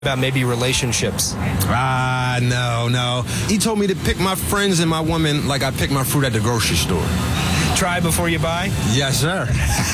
about maybe relationships. No. He told me to pick my friends and my woman like I pick my fruit at the grocery store. Try before you buy? Yes, sir.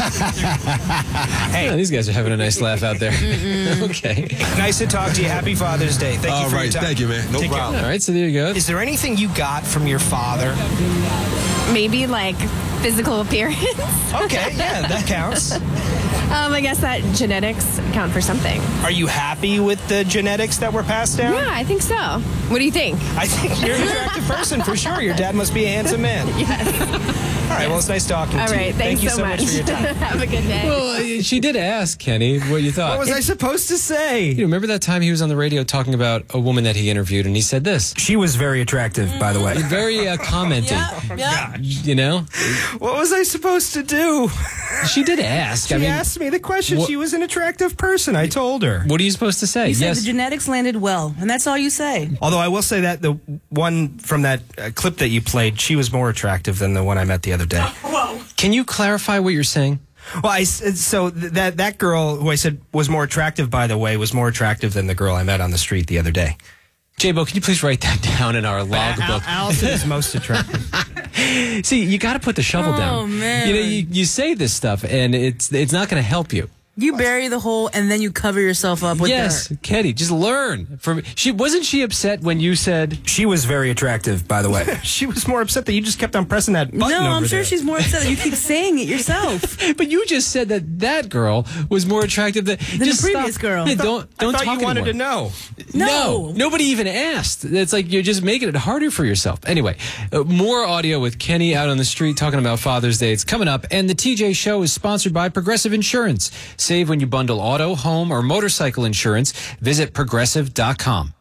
Hey, these guys are having a nice laugh out there. Okay. Nice to talk to you. Happy Father's Day. Thank you for your time. Thank you, man. No Take problem. care. All right, so there you go. Is there anything you got from your father? Maybe like physical appearance. Okay, yeah, that counts. I guess that genetics count for something. Are you happy with the genetics that were passed down? Yeah, I think so. What do you think? I think you're an attractive person for sure. Your dad must be a handsome man. Yes. All right, well, it's nice talking All to you. right, thanks Thank you so much for your time. Have a good day. Well, she did ask, Kenny, what you thought. What was I supposed to say? You remember that time he was on the radio talking about a woman that he interviewed, and he said this? She was very attractive, by the way. Very commenting. You know? What was I supposed to do? She did ask. She asked me the question. She was an attractive person. I told her. What are you supposed to say? You said the genetics landed well, and that's all you say. Although I will say that the one from that clip that you played, she was more attractive than the one I met the other day. Whoa. Can you clarify what you're saying? Well, that girl who I said was more attractive, by the way, was more attractive than the girl I met on the street the other day. J-Bo, can you please write that down in our logbook? Allison is most attractive. See, you got to put the shovel down. Oh, man. You know, you say this stuff, and it's not going to help you. You bury the hole, and then you cover yourself up with dirt. Kenny, just learn. Wasn't she upset when you said... She was very attractive, by the way. She was more upset that you just kept on pressing that button No, I'm over sure there. she's more upset that you keep saying it yourself. But you just said that girl was more attractive than the previous girl. Yeah, don't I thought talk you wanted anymore. to know. No. Nobody even asked. It's like you're just making it harder for yourself. Anyway, more audio with Kenny out on the street talking about Father's Day. It's coming up. And the TJ Show is sponsored by Progressive Insurance. Save when you bundle auto, home, or motorcycle insurance. Visit progressive.com.